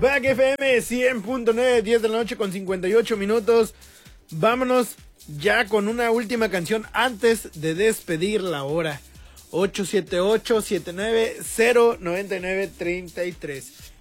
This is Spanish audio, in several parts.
Back FM 100.9, 10 de la noche con 58 minutos. Vámonos ya con una última canción antes de despedir la hora. 878-790-9933.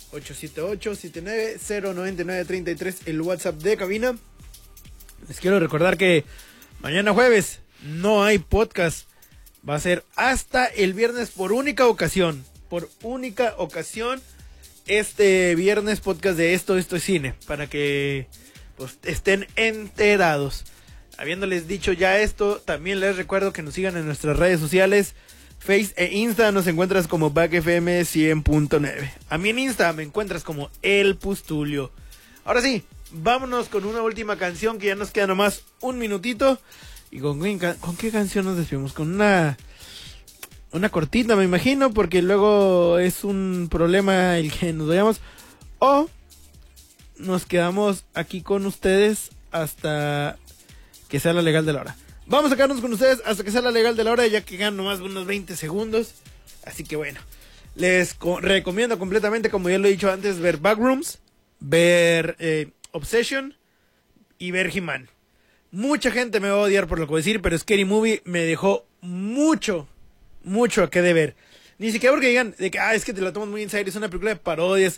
878-790-9933, el WhatsApp de cabina. Les quiero recordar que mañana jueves no hay podcast. Va a ser hasta el viernes por única ocasión. Por única ocasión. Este viernes podcast de Esto es Cine, para que pues estén enterados. Habiéndoles dicho ya esto, también les recuerdo que nos sigan en nuestras redes sociales, Face e Insta, nos encuentras como BackFM 100.9. A mí en Insta me encuentras como El Pustulio. Ahora sí, vámonos con una última canción, que ya nos queda nomás un minutito. ¿Y con qué canción nos despedimos? Con una cortita, me imagino, porque luego es un problema el que nos vayamos. O nos quedamos aquí con ustedes hasta que sea la legal de la hora. Vamos a quedarnos con ustedes hasta que sea la legal de la hora, ya que quedan nomás unos 20 segundos. Así que bueno, les recomiendo completamente, como ya lo he dicho antes, ver Backrooms, ver Obsession y ver He-Man. Mucha gente me va a odiar por lo que voy a decir, pero Scary Movie me dejó mucho a qué deber. Ni siquiera porque digan de que es que te la tomas muy en serio, es una película de parodias,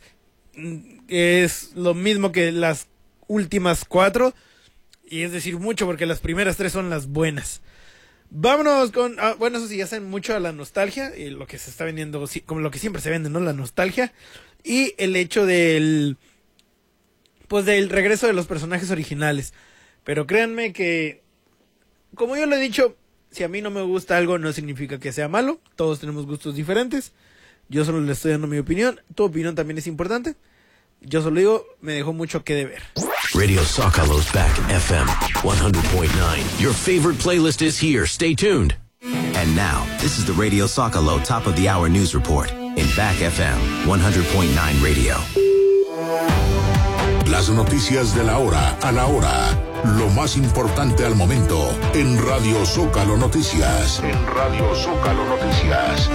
es lo mismo que las últimas 4, y es decir mucho porque las primeras 3 son las buenas. Vámonos con bueno, eso sí, hacen mucho a la nostalgia, y lo que se está vendiendo, como lo que siempre se vende, ¿no? La nostalgia y el hecho del regreso de los personajes originales. Pero créanme que, como yo lo he dicho, si a mí no me gusta algo, no significa que sea malo. Todos tenemos gustos diferentes. Yo solo le estoy dando mi opinión. Tu opinión también es importante. Yo solo digo, me dejó mucho que deber. Radio Zócalo's Back FM 100.9. Your favorite playlist is here. Stay tuned. And now, this is the Radio Zócalo Top of the Hour News Report in Back FM 100.9 Radio. Las noticias de la hora a la hora. Lo más importante al momento en Radio Zócalo Noticias. En Radio Zócalo Noticias.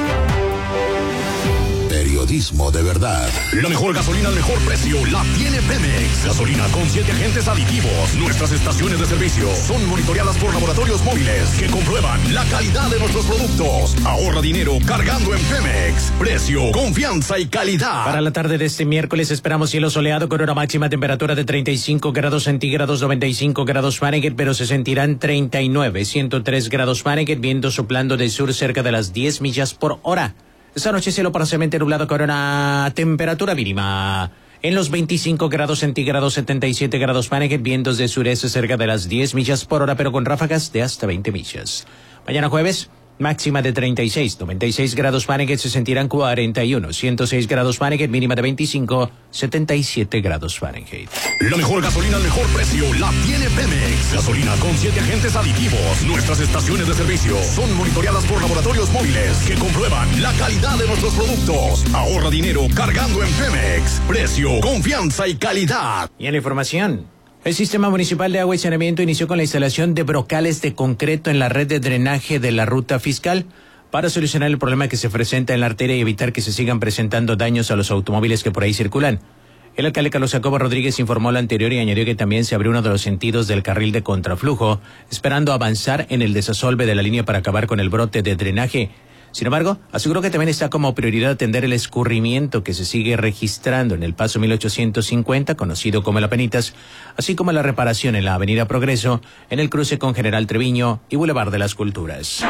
Periodismo de verdad. La mejor gasolina al mejor precio la tiene Pemex. Gasolina con 7 agentes aditivos. Nuestras estaciones de servicio son monitoreadas por laboratorios móviles que comprueban la calidad de nuestros productos. Ahorra dinero cargando en Pemex. Precio, confianza y calidad. Para la tarde de este miércoles esperamos cielo soleado con una máxima temperatura de 35 grados centígrados, 95 grados Fahrenheit, pero se sentirán 39, 103 grados Fahrenheit, viento soplando del sur cerca de las 10 millas por hora. Esta noche cielo parcialmente nublado con una temperatura mínima en los 25 grados centígrados, 77 grados Fahrenheit, vientos de sureste cerca de las 10 millas por hora, pero con ráfagas de hasta 20 millas. Mañana jueves, máxima de 36, 96 grados Fahrenheit, se sentirán 41, 106 grados Fahrenheit, mínima de 25, 77 grados Fahrenheit. La mejor gasolina al mejor precio la tiene Pemex. Gasolina con 7 agentes aditivos. Nuestras estaciones de servicio son monitoreadas por laboratorios móviles que comprueban la calidad de nuestros productos. Ahorra dinero cargando en Pemex. Precio, confianza y calidad. Y en la información, el Sistema Municipal de Agua y Saneamiento inició con la instalación de brocales de concreto en la red de drenaje de la ruta fiscal para solucionar el problema que se presenta en la arteria y evitar que se sigan presentando daños a los automóviles que por ahí circulan. El alcalde Carlos Jacobo Rodríguez informó lo anterior y añadió que también se abrió uno de los sentidos del carril de contraflujo, esperando avanzar en el desasolve de la línea para acabar con el brote de drenaje. Sin embargo, aseguró que también está como prioridad atender el escurrimiento que se sigue registrando en el paso 1850, conocido como La Penitas, así como la reparación en la avenida Progreso, en el cruce con General Treviño y Boulevard de las Culturas.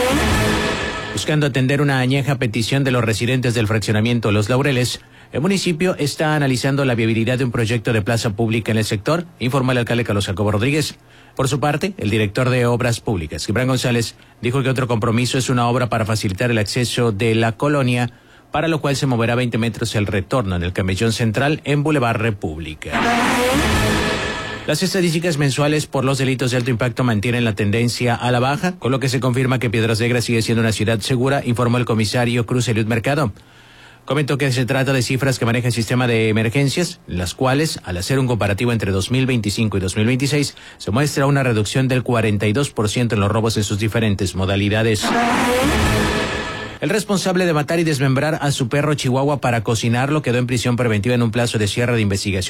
Buscando atender una añeja petición de los residentes del fraccionamiento Los Laureles, el municipio está analizando la viabilidad de un proyecto de plaza pública en el sector, informó el alcalde Carlos Jacobo Rodríguez. Por su parte, el director de Obras Públicas, Gibran González, dijo que otro compromiso es una obra para facilitar el acceso de la colonia, para lo cual se moverá 20 metros el retorno en el camellón central en Boulevard República. Las estadísticas mensuales por los delitos de alto impacto mantienen la tendencia a la baja, con lo que se confirma que Piedras Negras sigue siendo una ciudad segura, informó el comisario Cruz Eliud Mercado. Comentó que se trata de cifras que maneja el sistema de emergencias, las cuales, al hacer un comparativo entre 2025 y 2026, se muestra una reducción del 42% en los robos en sus diferentes modalidades. El responsable de matar y desmembrar a su perro chihuahua para cocinarlo quedó en prisión preventiva en un plazo de cierre de investigación.